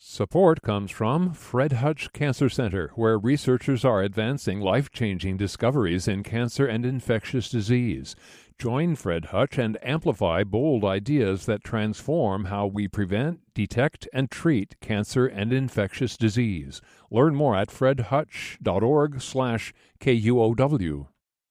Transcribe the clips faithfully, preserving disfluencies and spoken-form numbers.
Support comes from Fred Hutch Cancer Center, where researchers are advancing life-changing discoveries in cancer and infectious disease. Join Fred Hutch and amplify bold ideas that transform how we prevent, detect, and treat cancer and infectious disease. Learn more at fredhutch.org slash KUOW.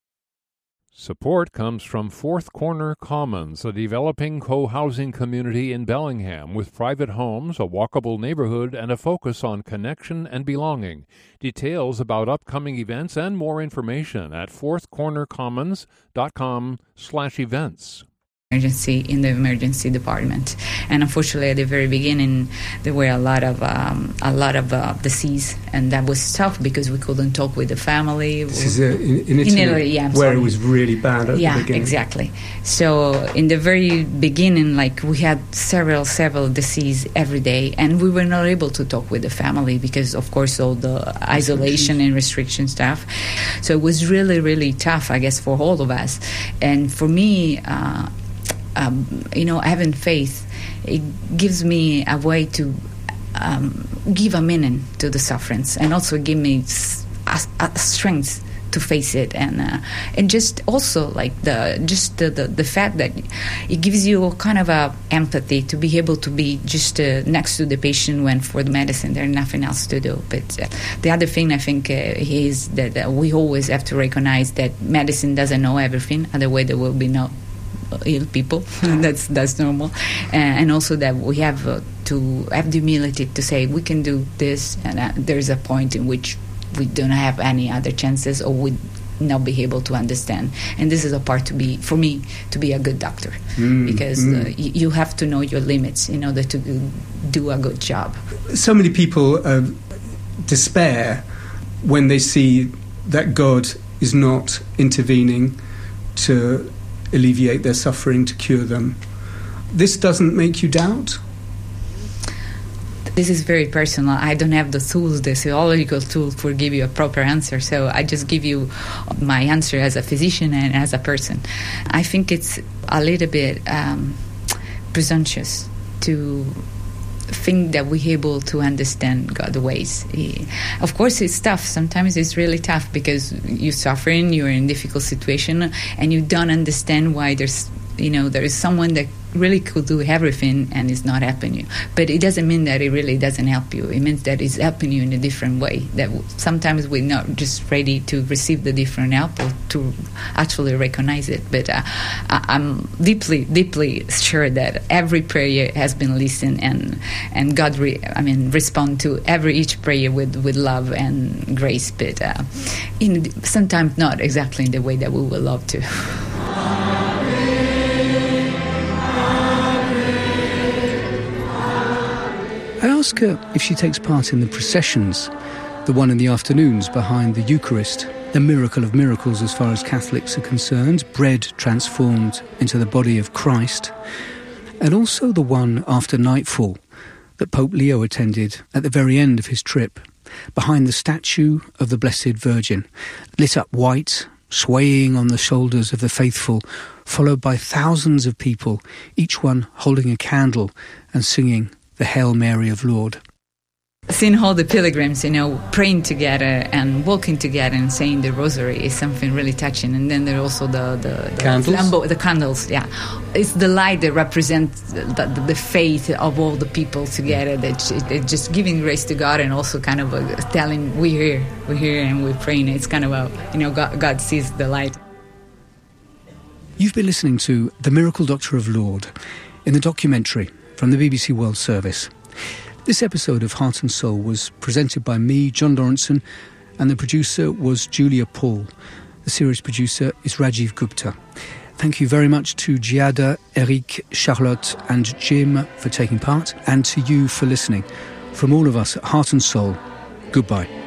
Support comes from Fourth Corner Commons, a developing co-housing community in Bellingham with private homes, a walkable neighborhood, and a focus on connection and belonging. Details about upcoming events and more information at fourthcornercommons.com slash events. Emergency in the emergency department, and unfortunately at the very beginning there were a lot of um, a lot of uh, disease, and that was tough because we couldn't talk with the family. This is uh, in, in Italy, in Italy yeah, where sorry. It was really bad at yeah, the beginning. Exactly. So in the very beginning, like we had several several disease every day, and we were not able to talk with the family because, of course, all the isolation and restriction stuff. So it was really really tough, I guess, for all of us, and for me. Uh, Um, you know, having faith, it gives me a way to um, give a meaning to the sufferings, and also give me a, a strength to face it, and uh, and just also like the just the, the, the fact that it gives you kind of a empathy to be able to be just uh, next to the patient when for the medicine there's nothing else to do. But uh, the other thing I think uh, is that uh, we always have to recognize that medicine doesn't know everything, otherwise there will be no ill people. that's that's normal, uh, and also that we have uh, to have the humility to say we can do this, and uh, there's a point in which we don't have any other chances, or we not be able to understand. And this is a part to be for me to be a good doctor, mm, because mm. Uh, y- you have to know your limits in order to do a good job. So many people uh, despair when they see that God is not intervening to alleviate their suffering, to cure them. This doesn't make you doubt? This is very personal. I don't have the tools, the theological tools, for give you a proper answer. So I just give you my answer as a physician and as a person. I think it's a little bit um, presumptuous to think that we're able to understand God's ways. He, of course, it's tough. Sometimes it's really tough because you're suffering, you're in a difficult situation, and you don't understand why there's, you know, there is someone that really could do everything and it's not helping you. But it doesn't mean that it really doesn't help you. It means that it's helping you in a different way. That sometimes we're not just ready to receive the different help or to actually recognize it. But uh, I'm deeply, deeply sure that every prayer has been listened, and and God, re- I mean, respond to every each prayer with, with love and grace. But uh, in sometimes not exactly in the way that we would love to. I ask her if she takes part in the processions, the one in the afternoons behind the Eucharist, the miracle of miracles as far as Catholics are concerned, bread transformed into the body of Christ, and also the one after nightfall that Pope Leo attended at the very end of his trip, behind the statue of the Blessed Virgin, lit up white, swaying on the shoulders of the faithful, followed by thousands of people, each one holding a candle and singing the Hail Mary of Lord. Seeing all the pilgrims, you know, praying together and walking together and saying the rosary is something really touching. And then there are also the, the, the candles. Flambeau, the candles, yeah. It's the light that represents the, the, the faith of all the people together. That they're just giving grace to God and also kind of uh, telling we're here, we're here, and we're praying. It's kind of a, you know, God, God sees the light. You've been listening to The Miracle Doctor of Lourdes in the documentary from the B B C World Service. This episode of Heart and Soul was presented by me, John Lawrenson, and the producer was Julia Paul. The series producer is Rajiv Gupta. Thank you very much to Giada, Eric, Charlotte and Jim for taking part, and to you for listening. From all of us at Heart and Soul, goodbye.